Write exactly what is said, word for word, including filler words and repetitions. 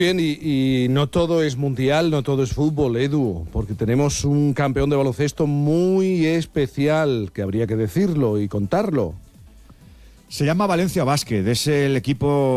Bien, y, y no todo es mundial, no todo es fútbol, Edu, porque tenemos un campeón de baloncesto muy especial, que habría que decirlo y contarlo. Se llama Valencia Basket, es el equipo